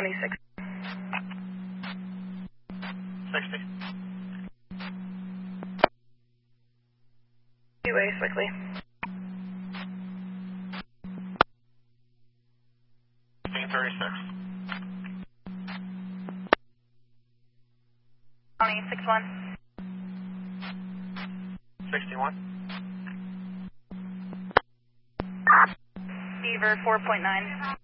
County 6. 60. Two-way, quickly. County 61. 61. Beaver 4.9.